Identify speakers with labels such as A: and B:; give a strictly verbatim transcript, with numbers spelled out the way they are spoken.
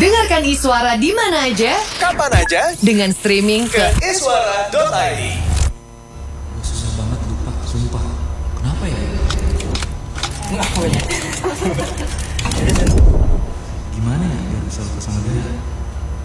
A: Dengarkan Iswara di mana aja,
B: kapan aja,
A: dengan streaming ke
B: ke iswara dot i d.
C: Susah banget lupa, sumpah. Kenapa ya?